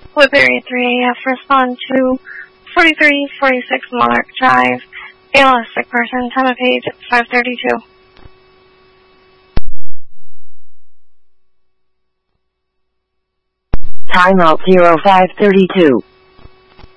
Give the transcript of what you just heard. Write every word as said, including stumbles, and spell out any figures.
Woodbury three A F, respond to forty-three forty-six Monarch Drive, A L S sick person, time of page five thirty-two. Time out zero five thirty-two.